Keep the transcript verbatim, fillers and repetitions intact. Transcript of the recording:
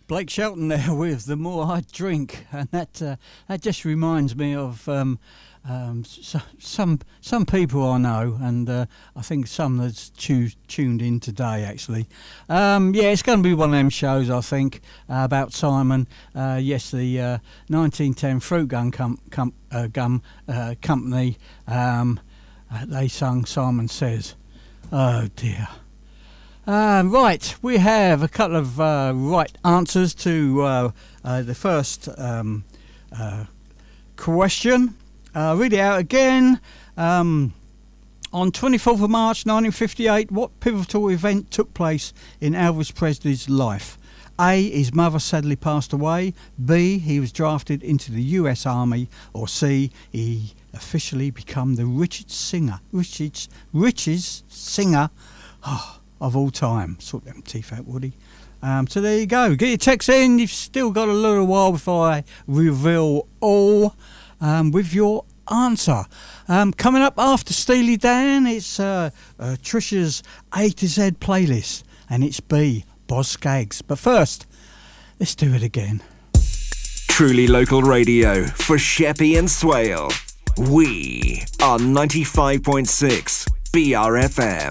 Blake Shelton there with The More I Drink, and that uh, that just reminds me of um, um, so, some some people I know, and uh, I think some that's tu- tuned in today actually. Um, yeah, it's going to be one of them shows I think uh, about Simon. Uh, yes, the uh, nineteen ten Fruit Gun com- com- uh, Gum uh, Company. Um, uh, they sung Simon Says. Oh dear. Uh, right, we have a couple of uh, right answers to uh, uh, the first um, uh, question. Uh, read it out again. Um, on twenty-fourth of March nineteen fifty-eight, what pivotal event took place in Elvis Presley's life? A. His mother sadly passed away. B. He was drafted into the U S Army. Or C. He officially became the richest singer, richest, richest singer. Oh, of all time. Sort them teeth out, Woody. Um, so there you go. Get your text in. You've still got a little while before I reveal all um, with your answer. Um, coming up after Steely Dan, it's uh, uh, Trisha's A to Z playlist, and it's B, Boz Scaggs. But first, let's do it again. Truly local radio for Sheppey and Swale. We are ninety-five point six B R F M.